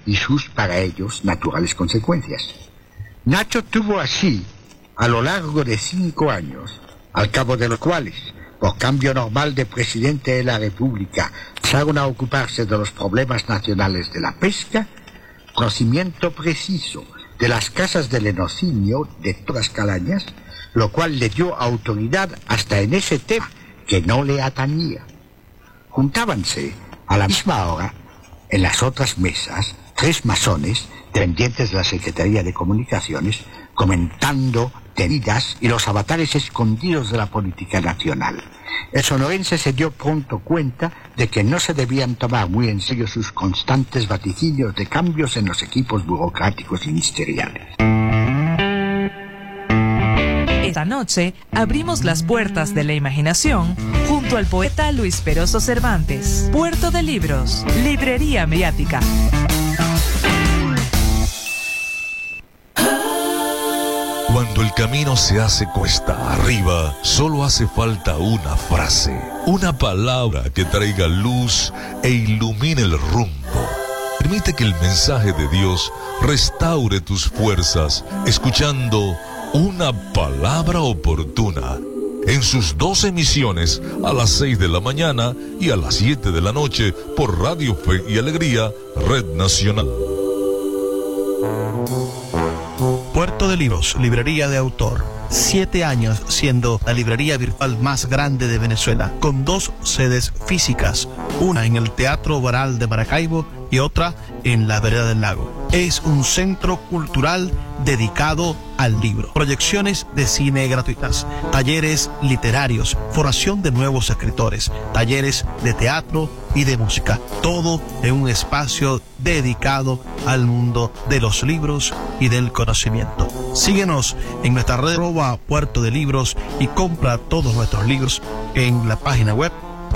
y sus, para ellos, naturales consecuencias. Nacho tuvo así, a lo largo de 5 años, al cabo de los cuales, por cambio normal de presidente de la República, pasaron a ocuparse de los problemas nacionales de la pesca, conocimiento preciso de las casas de lenocinio de todas Calañas, lo cual le dio autoridad hasta en ese tema que no le atañía. Juntábanse a la misma hora, en las otras mesas, 3 masones dependientes de la Secretaría de Comunicaciones, comentando tenidas y los avatares escondidos de la política nacional. El sonorense se dio pronto cuenta de que no se debían tomar muy en serio sus constantes vaticinios de cambios en los equipos burocráticos y ministeriales. Esta noche abrimos las puertas de la imaginación junto al poeta Luis Peroso Cervantes. Puerto de Libros, Librería Mediática. Cuando el camino se hace cuesta arriba, solo hace falta una frase, una palabra que traiga luz e ilumine el rumbo. Permite que el mensaje de Dios restaure tus fuerzas, escuchando Una Palabra Oportuna, en sus 2 emisiones, a las 6 de la mañana y a las 7 de la noche, por Radio Fe y Alegría, Red Nacional. Puerto de Libros, librería de autor. 7 años siendo la librería virtual más grande de Venezuela, con 2 sedes físicas, una en el Teatro Baral de Maracaibo y otra en la Vereda del Lago. Es un centro cultural dedicado al libro. Proyecciones de cine gratuitas, talleres literarios, formación de nuevos escritores, talleres de teatro y de música. Todo en un espacio dedicado al mundo de los libros y del conocimiento. Síguenos en nuestra red @Puerto de Libros y compra todos nuestros libros en la página web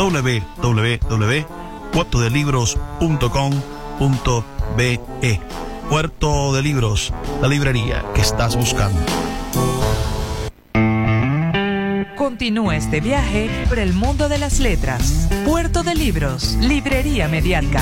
www.puertodelibros.com.be. Puerto de Libros, la librería que estás buscando. Continúa este viaje por el mundo de las letras. Puerto de Libros, Librería Mediática.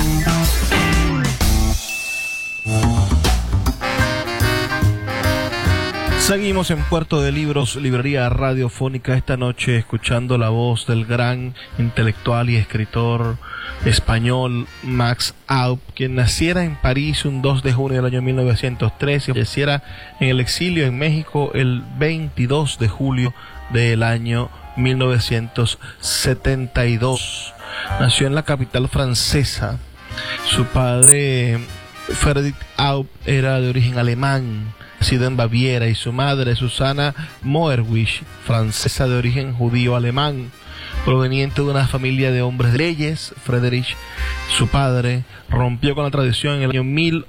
Seguimos en Puerto de Libros, librería radiofónica, esta noche escuchando la voz del gran intelectual y escritor español Max Aub, quien naciera en París un 2 de junio del año 1913 y falleciera en el exilio en México el 22 de julio del año 1972. Nació en la capital francesa. Su padre, Frédéric Aub, era de origen alemán, nacido en Baviera, y su madre, Susana Moerwich, francesa de origen judío-alemán, proveniente de una familia de hombres de leyes. Friedrich, su padre, rompió con la tradición en el año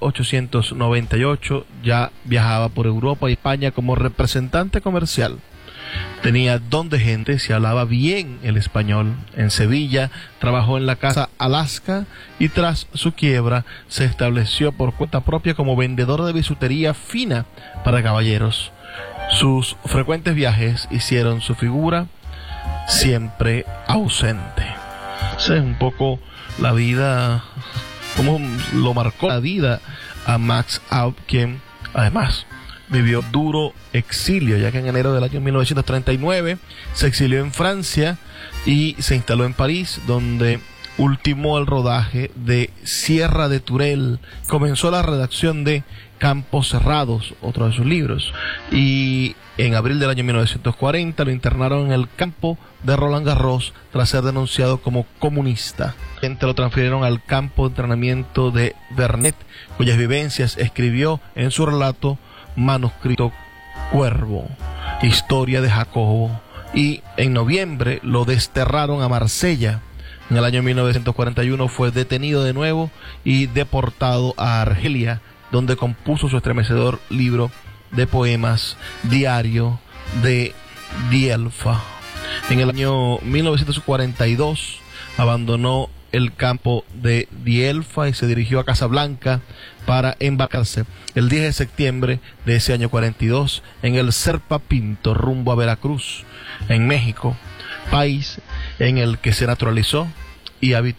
1898, ya viajaba por Europa y España como representante comercial. Tenía don de gente, se hablaba bien el español. En Sevilla trabajó en la Casa Alaska y tras su quiebra se estableció por cuenta propia como vendedor de bisutería fina para caballeros. Sus frecuentes viajes hicieron su figura siempre ausente. Esa es un poco la vida, cómo lo marcó la vida a Max Aub, quien además vivió duro exilio, ya que en enero del año 1939 se exilió en Francia y se instaló en París, donde ultimó el rodaje de Sierra de Turel. Comenzó la redacción de Campos Cerrados, otro de sus libros, y en abril del año 1940 lo internaron en el campo de Roland Garros tras ser denunciado como comunista. Lo transfirieron al campo de entrenamiento de Vernet, cuyas vivencias escribió en su relato manuscrito Cuervo, historia de Jacobo, y en noviembre lo desterraron a Marsella. En el año 1941 fue detenido de nuevo y deportado a Argelia, donde compuso su estremecedor libro de poemas, Diario de Dielfa. En el año 1942 abandonó el campo de Dielfa y se dirigió a Casablanca para embarcarse el 10 de septiembre de ese año 42 en el Serpa Pinto rumbo a Veracruz, en México, país en el que se naturalizó y habitó